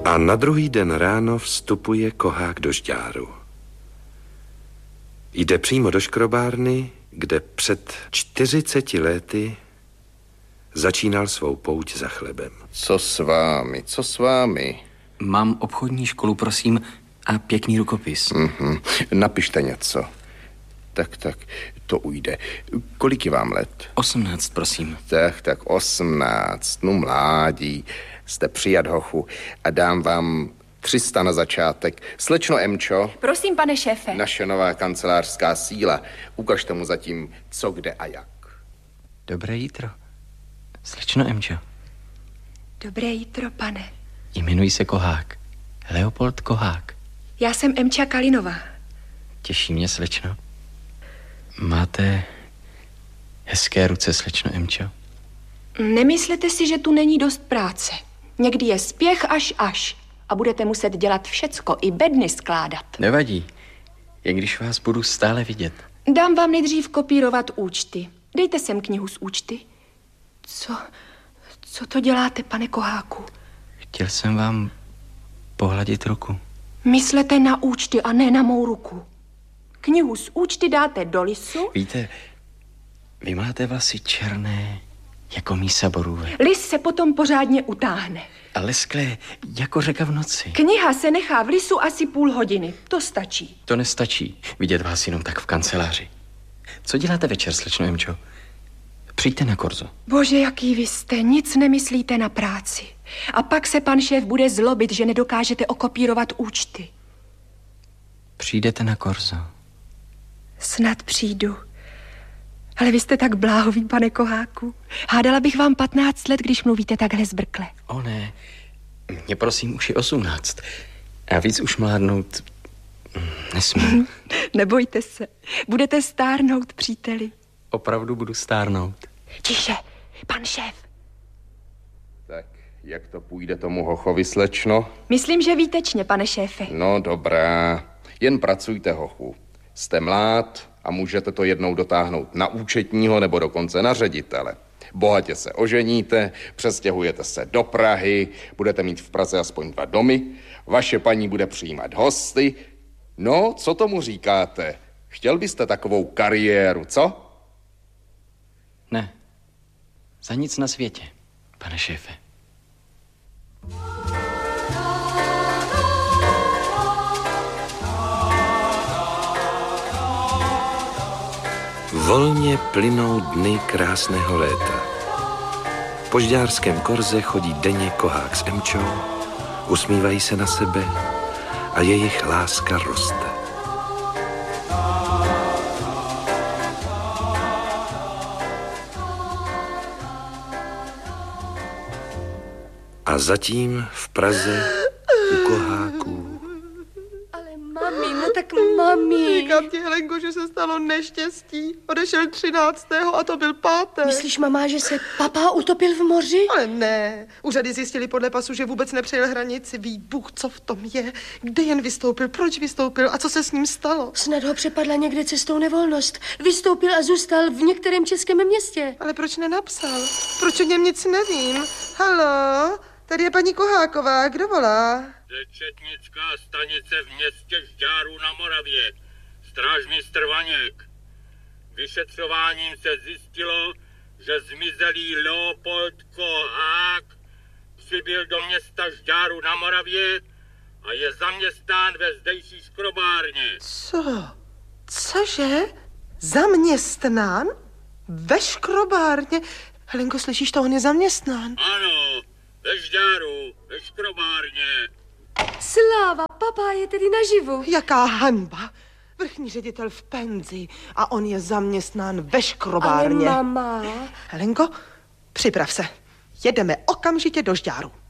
A na druhý den ráno vstupuje Kohák do Žďáru. Jde přímo do škrobárny, kde před 40 lety začínal svou pouť za chlebem. Co s vámi? Mám obchodní školu, prosím, a pěkný rukopis. Napište něco. Tak, to ujde. Kolik je vám let? 18, prosím. Tak 18, no mládí. Jste přijat, hochu, a dám vám 300 na začátek. Slečno Emčo. Prosím, pane šéfe. Naše nová kancelářská síla. Ukažte mu zatím, co, kde a jak. Dobré jítro. Slečno Emčo. Dobré jítro, pane. Jmenuji se Kohák. Leopold Kohák. Já jsem Emča Kalinová. Těší mě, slečno. Máte hezké ruce, slečno Emčo? Nemyslete si, že tu není dost práce. Někdy je spěch až a budete muset dělat všecko, i bedny skládat. Nevadí, i když vás budu stále vidět. Dám vám nejdřív kopírovat účty. Dejte sem knihu s účty. Co to děláte, pane Koháku? Chtěl jsem vám pohladit ruku. Myslete na účty a ne na mou ruku. Knihu s účty dáte do lisu. Víte, vy máte vlasy černé jako mísa borůvek. Lis se potom pořádně utáhne. A lesklé jako řeka v noci. Kniha se nechá v lisu asi půl hodiny. To stačí. To nestačí vidět vás jenom tak v kanceláři. Co děláte večer, slečno Emčo? Přijďte na korzo. Bože, jaký vy jste, nic nemyslíte na práci. A pak se pan šéf bude zlobit, že nedokážete okopírovat účty. Přijdete na korzo. Snad přijdu. Ale vy jste tak bláhový, pane Koháku. Hádala bych vám 15 let, když mluvíte takhle zbrkle. O ne, mě prosím už je 18. A víc už mládnout nesmím. Nebojte se, budete stárnout, příteli. Opravdu budu stárnout. Tiše, pan šéf. Tak, jak to půjde tomu hochovi, slečno? Myslím, že výtečně, pane šéfe. No dobrá, jen pracujte, hochu. Jste mlád a můžete to jednou dotáhnout na účetního nebo dokonce na ředitele. Bohatě se oženíte, přestěhujete se do Prahy, budete mít v Praze aspoň 2 domy, vaše paní bude přijímat hosty. No, co tomu říkáte? Chtěl byste takovou kariéru, co? Ne, za nic na světě, pane šéfe. Volně plynou dny krásného léta. Po žďárském korze chodí denně Kohák s Emčou, usmívají se na sebe a jejich láska roste. A zatím v Praze u Koháků. Ale mami, no tak mami. Říkám ti, Helenko, že se stalo neštěstí. Odešel 13. a to byl 5. Myslíš, mama, že se papá utopil v moři? Ale ne. Úřady zjistili podle pasu, že vůbec nepřejel hranici. Ví Bůh, co v tom je. Kde jen vystoupil, proč vystoupil a co se s ním stalo. Snad ho přepadla někde cestou nevolnost. Vystoupil a zůstal v některém českém městě. Ale proč nenapsal? Proč o něm nic nevím? Haló? Tady je paní Koháková, kdo volá? Četnická stanice v městě Žďáru na Moravě. Strážmistr Vaněk. Vyšetřováním se zjistilo, že zmizelý Leopold Kohák přibyl do města Žďáru na Moravě a je zaměstnán ve zdejší škrobárně. Co? Cože? Zaměstnán? Ve škrobárně? Helenko, slyšíš to, on je zaměstnán. Ano, ve Žďáru, ve škrobárně. Sláva, papá je tedy naživu. Jaká hanba. Vrchní ředitel v penzi a on je zaměstnán ve škrobárně. Ale mama... Helenko, připrav se. Jedeme okamžitě do Žďáru.